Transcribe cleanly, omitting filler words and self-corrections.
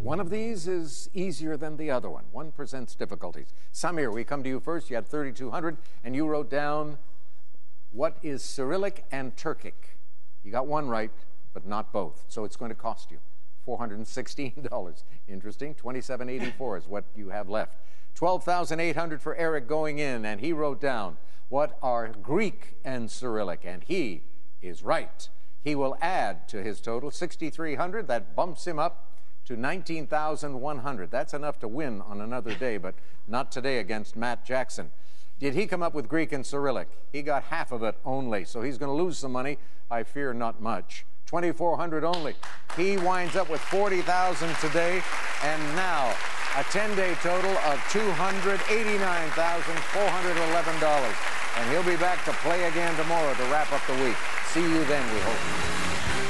One of these is easier than the other one. One presents difficulties. Samir, we come to you first. You had 3,200, and you wrote down, what is Cyrillic and Turkic? You got one right, but not both. So it's going to cost you $416. Interesting. $27.84 is what you have left. 12,800 for Eric going in, and he wrote down, what are Greek and Cyrillic? And he is right. He will add to his total 6,300. That bumps him up to 19,100. That's enough to win on another day, but not today against Matt Jackson. Did he come up with Greek and Cyrillic? He got half of it only, so he's going to lose some money. I fear not much. 2,400 only. He winds up with 40,000 today, and now a 10-day total of $289,411. And he'll be back to play again tomorrow to wrap up the week. See you then, we hope.